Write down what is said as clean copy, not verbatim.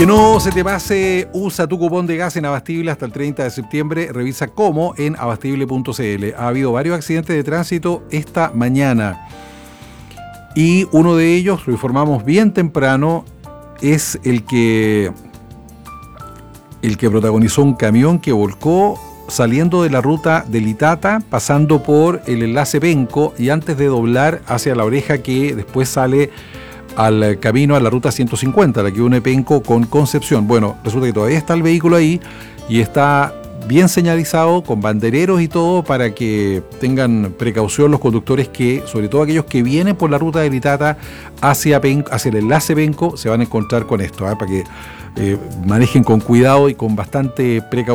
Que no se te pase, usa tu cupón de gas en Abastible hasta el 30 de septiembre. Revisa cómo en abastible.cl. Ha habido varios accidentes de tránsito esta mañana. Y uno de ellos, lo informamos bien temprano, es el que protagonizó un camión que volcó saliendo de la ruta de Litata, pasando por el enlace Penco y antes de doblar hacia la oreja que después sale al camino a la ruta 150, la que une Penco con Concepción. Bueno, resulta que todavía está el vehículo ahí y está bien señalizado con bandereros y todo para que tengan precaución los conductores que, sobre todo aquellos que vienen por la ruta de Litata hacia el enlace Penco, se van a encontrar con esto, para que manejen con cuidado y con bastante precaución.